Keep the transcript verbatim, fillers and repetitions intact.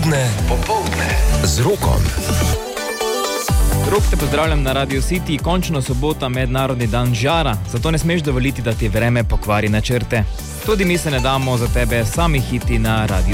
Popoldne, popoldne z Rokom. Rok, te pozdravljam na Radio City. Končno sobota, mednarodni dan žara, zato ne smeš dovoliti, da ti vreme pokvari načrte. Tudi mi se ne damo za tebe, sami hiti na Radio